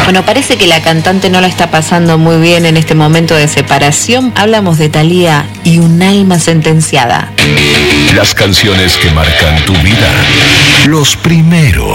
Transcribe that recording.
Bueno, parece que la cantante no la está pasando muy bien en este momento de separación. Hablamos de Thalía y Un alma sentenciada. Las canciones que marcan tu vida. Los primeros